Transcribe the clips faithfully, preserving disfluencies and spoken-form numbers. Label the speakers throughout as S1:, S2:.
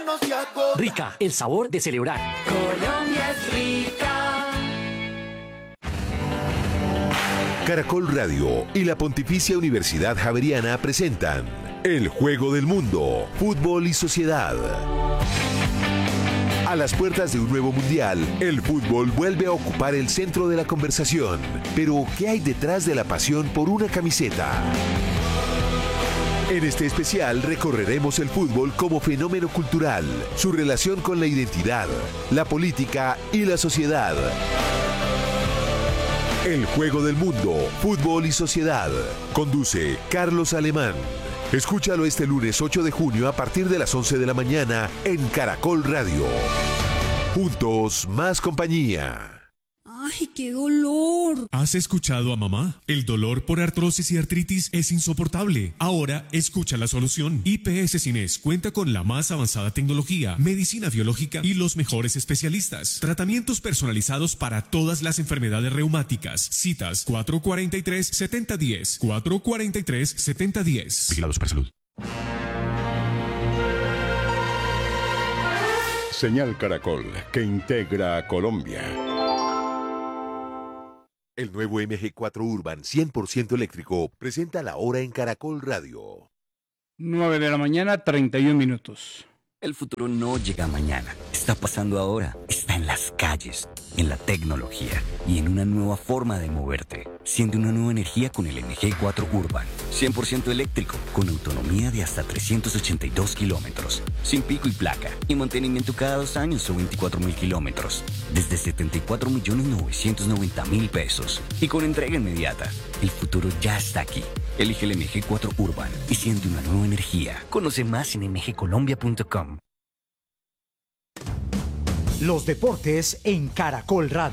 S1: Rica, el sabor de celebrar.
S2: Colombia es rica.
S3: Caracol Radio y la Pontificia Universidad Javeriana presentan El Juego del Mundo, Fútbol y Sociedad. A las puertas de un nuevo mundial, el fútbol vuelve a ocupar el centro de la conversación. Pero, ¿qué hay detrás de la pasión por una camiseta? En este especial recorreremos el fútbol como fenómeno cultural, su relación con la identidad, la política y la sociedad. El Juego del Mundo, Fútbol y Sociedad. Conduce Carlos Alemán. Escúchalo este lunes ocho de junio a partir de las once de la mañana en Caracol Radio. Juntos, más compañía.
S4: ¡Ay, qué dolor!
S5: ¿Has escuchado a mamá? El dolor por artrosis y artritis es insoportable. Ahora, escucha la solución. I P S Cines cuenta con la más avanzada tecnología, medicina biológica y los mejores especialistas. Tratamientos personalizados para todas las enfermedades reumáticas. Citas cuatro cuatro tres, siete cero uno cero, cuatro cuatro tres, siete cero uno cero.
S3: Vigilado Supersalud.
S6: Señal Caracol, que integra a Colombia.
S3: El nuevo M G cuatro Urban cien por ciento eléctrico presenta la hora en Caracol Radio.
S7: nueve de la mañana, treinta y un minutos.
S8: El futuro no llega mañana, está pasando ahora, está en las calles, en la tecnología y en una nueva forma de moverte. Siente una nueva energía con el M G cuatro Urban, cien por ciento eléctrico, con autonomía de hasta trescientos ochenta y dos kilómetros, sin pico y placa, y mantenimiento cada dos años o veinticuatro mil kilómetros, desde setenta y cuatro millones novecientos noventa mil pesos, y con entrega inmediata. El futuro ya está aquí. Elige el M G cuatro Urban y siente una nueva energía. Conoce más en m g colombia punto com.
S1: Los deportes en Caracol Radio.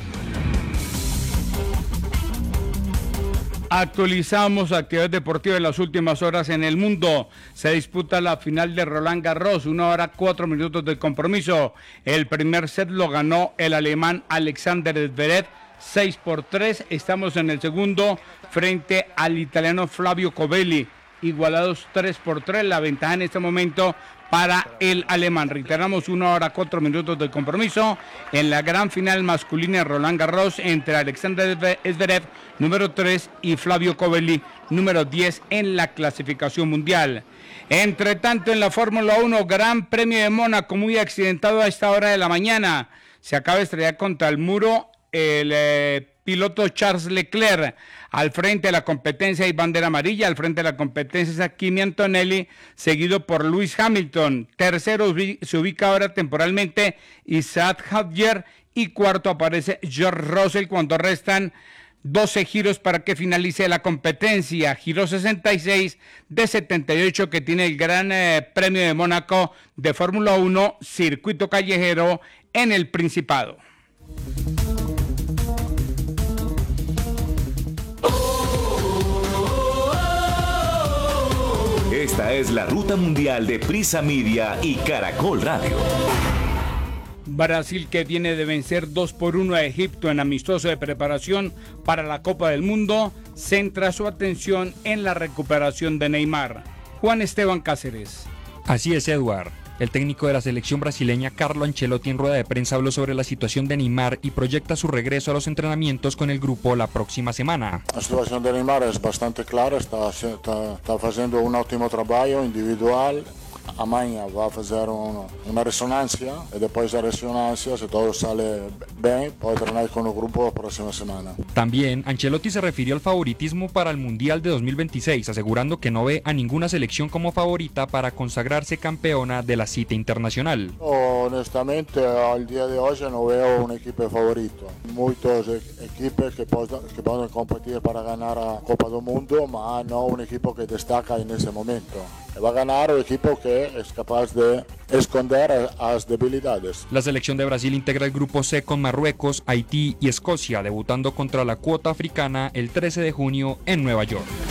S7: Actualizamos actividades deportivas en las últimas horas en el mundo. Se disputa la final de Roland Garros, una hora cuatro minutos de compromiso. El primer set lo ganó el alemán Alexander Zverev, seis por tres. Estamos en el segundo frente al italiano Flavio Covelli, igualados tres por tres. La ventaja en este momento para el alemán. Reiteramos, una hora cuatro minutos de compromiso en la gran final masculina de Roland Garros entre Alexander Zverev, número tres, y Flavio Covelli, número diez en la clasificación mundial. Entre tanto, en la Fórmula uno, Gran Premio de Mónaco, muy accidentado a esta hora de la mañana. Se acaba de estrellar contra el muro el eh, piloto Charles Leclerc. Al frente de la competencia hay bandera amarilla, al frente de la competencia es Kimi Antonelli, seguido por Lewis Hamilton. Tercero se ubica ahora temporalmente Isaac Hadjar, y cuarto aparece George Russell cuando restan doce giros para que finalice la competencia. Giro sesenta y seis de setenta y ocho que tiene el Gran eh, Premio de Mónaco de Fórmula uno, circuito callejero en el Principado.
S9: Esta es la ruta mundial de Prisa Media y Caracol Radio.
S7: Brasil, que viene de vencer dos por uno a Egipto en amistoso de preparación para la Copa del Mundo, centra su atención en la recuperación de Neymar. Juan Esteban Cáceres.
S10: Así es, Eduard. El técnico de la selección brasileña, Carlo Ancelotti, en rueda de prensa habló sobre la situación de Neymar y proyecta su regreso a los entrenamientos con el grupo la próxima semana.
S11: La situación de Neymar es bastante clara, está, está, está haciendo un ótimo trabajo individual. Amanhã va a hacer un, una resonancia y después de la resonancia, si todo sale bien, puede entrenar con el grupo la próxima semana.
S10: También Ancelotti se refirió al favoritismo para el Mundial de dos mil veintiséis, asegurando que no ve a ninguna selección como favorita para consagrarse campeona de la cita internacional.
S11: Honestamente, al día de hoy no veo un equipo favorito. Muchos equipos que, que pueden competir para ganar la Copa del Mundo, pero no un equipo que destaca en ese momento. Va a ganar un equipo que es capaz de esconder las debilidades.
S10: La selección de Brasil integra el grupo C con Marruecos, Haití y Escocia, debutando contra la cuota africana el trece de junio en Nueva York.